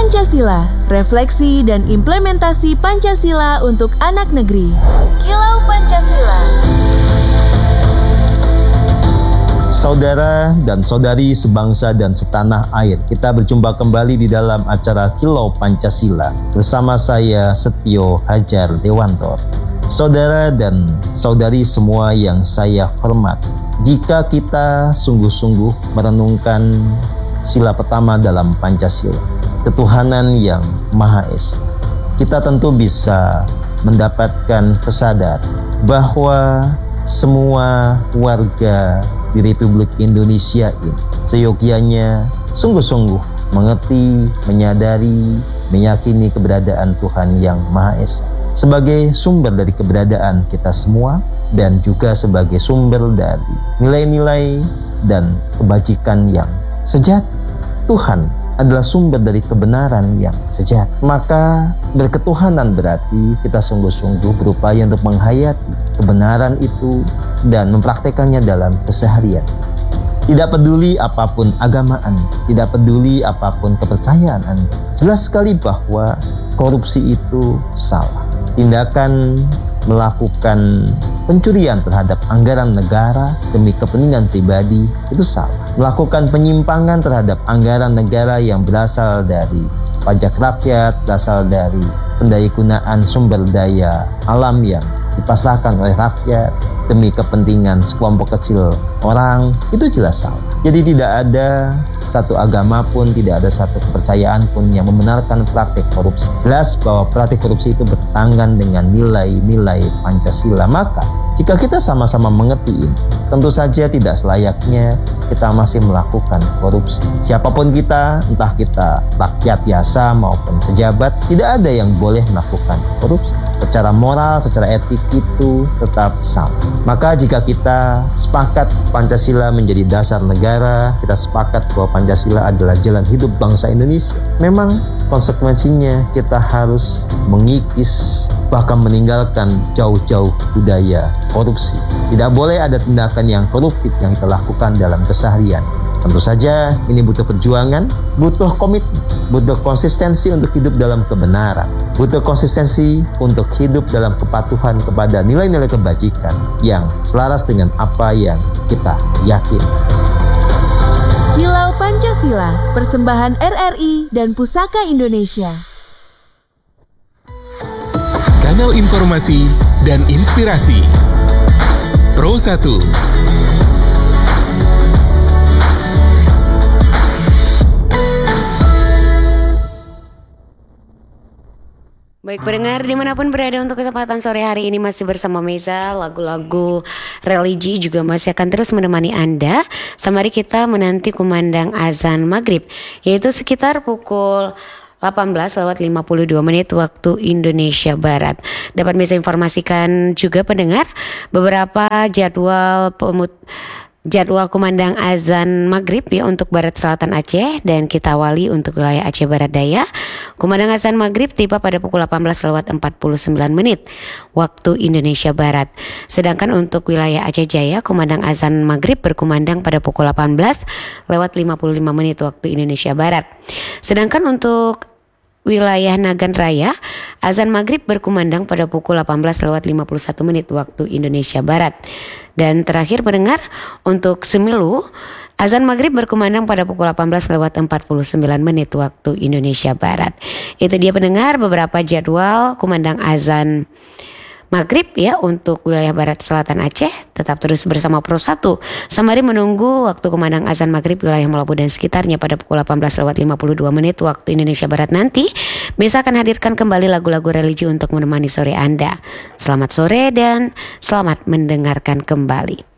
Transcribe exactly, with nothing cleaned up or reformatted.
Pancasila, refleksi dan implementasi Pancasila untuk anak negeri. Kilau Pancasila. Saudara dan saudari sebangsa dan setanah air, kita berjumpa kembali di dalam acara Kilau Pancasila bersama saya Setio Hajar Dewantor. Saudara dan saudari semua yang saya hormati, jika kita sungguh-sungguh merenungkan sila pertama dalam Pancasila, ketuhanan yang Maha Esa, kita tentu bisa mendapatkan kesadaran bahwa semua warga di Republik Indonesia ini seyogyanya sungguh-sungguh mengerti, menyadari, meyakini keberadaan Tuhan yang Maha Esa sebagai sumber dari keberadaan kita semua dan juga sebagai sumber dari nilai-nilai dan kebajikan yang sejati. Tuhan adalah sumber dari kebenaran yang sejati. Maka berketuhanan berarti kita sungguh-sungguh berupaya untuk menghayati kebenaran itu dan mempraktekannya dalam keseharian. Tidak peduli apapun agama Anda, tidak peduli apapun kepercayaan Anda, jelas sekali bahwa korupsi itu salah. Tindakan melakukan pencurian terhadap anggaran negara demi kepentingan pribadi itu salah. Melakukan penyimpangan terhadap anggaran negara yang berasal dari pajak rakyat, berasal dari pendayagunaan sumber daya alam yang dipasrahkan oleh rakyat demi kepentingan sekelompok kecil orang, itu jelas salah. Jadi tidak ada satu agama pun, tidak ada satu kepercayaan pun yang membenarkan praktik korupsi. Jelas bahwa praktik korupsi itu bertentangan dengan nilai-nilai Pancasila. Maka jika kita sama-sama mengerti ini, tentu saja tidak selayaknya kita masih melakukan korupsi. Siapapun kita, entah kita rakyat biasa maupun pejabat, tidak ada yang boleh melakukan korupsi. Secara moral, secara etik itu tetap sama. Maka jika kita sepakat Pancasila menjadi dasar negara, kita sepakat bahwa Pancasila adalah jalan hidup bangsa Indonesia, memang konsekuensinya kita harus mengikis, bahkan meninggalkan jauh-jauh budaya korupsi. Tidak boleh ada tindakan yang koruptif yang kita lakukan dalam keseharian. Tentu saja ini butuh perjuangan, butuh komitmen, butuh konsistensi untuk hidup dalam kebenaran, butuh konsistensi untuk hidup dalam kepatuhan kepada nilai-nilai kebajikan yang selaras dengan apa yang kita yakini. Kilau Pancasila, persembahan R R I dan Pusaka Indonesia. Kanal informasi dan inspirasi Pro satu. Baik pendengar dimanapun berada, untuk kesempatan sore hari ini masih bersama Meza. Lagu-lagu religi juga masih akan terus menemani Anda. Sembari kita menanti kumandang azan maghrib, yaitu sekitar pukul delapan belas lewat lima puluh dua menit waktu Indonesia Barat. Dapat Meza informasikan juga pendengar beberapa jadwal pemut Jadwal kumandang azan maghrib ya untuk Barat Selatan Aceh, dan kita awali untuk wilayah Aceh Barat Daya. Kumandang azan maghrib tiba pada pukul delapan belas lewat empat puluh sembilan menit waktu Indonesia Barat. Sedangkan untuk wilayah Aceh Jaya, kumandang azan maghrib berkumandang pada pukul delapan belas lewat lima puluh lima menit waktu Indonesia Barat. Sedangkan untuk wilayah Nagan Raya, azan maghrib berkumandang pada pukul delapan belas lewat lima puluh satu menit waktu Indonesia Barat. Dan terakhir pendengar, untuk Semilu, azan maghrib berkumandang pada pukul delapan belas lewat empat puluh sembilan menit waktu Indonesia Barat. Itu dia pendengar beberapa jadwal kumandang azan maghrib ya untuk wilayah Barat Selatan Aceh. Tetap terus bersama Pro satu sembari menunggu waktu kumandang azan maghrib wilayah Melabu dan sekitarnya pada pukul delapan belas lewat lima puluh dua menit waktu Indonesia Barat nanti. Bisa akan hadirkan kembali lagu-lagu religi untuk menemani sore Anda. Selamat sore dan selamat mendengarkan kembali.